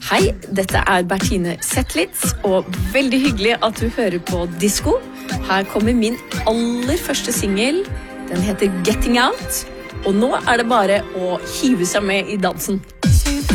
Hei, dette Bertine Zetlitz, og veldig hyggelig at du hører på Disko. Her kommer min aller første single. Den heter Getting Out, og nå det bare å hive seg med i dansen.